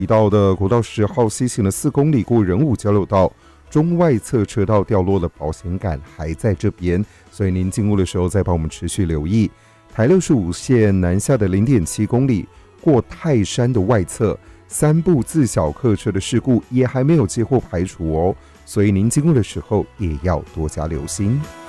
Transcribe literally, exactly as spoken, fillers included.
提到的国道十号西行了四公里过仁武交流道，中外侧车道掉落的保险杆还在这边，所以您经过的时候再帮我们持续留意。台六十五线南下的 零点七公里过泰山的外侧，三部自小客车的事故也还没有接获排除哦，所以您经过的时候也要多加留心。